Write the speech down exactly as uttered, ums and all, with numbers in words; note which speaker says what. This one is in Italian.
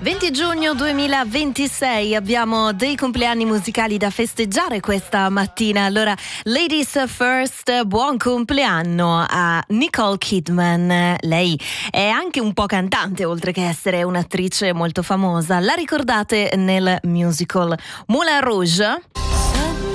Speaker 1: venti giugno duemilaventisei, abbiamo dei compleanni musicali da festeggiare questa mattina. Allora, ladies first, buon compleanno a Nicole Kidman. Lei è anche un po' cantante, oltre che essere un'attrice molto famosa. La ricordate nel musical Moulin Rouge?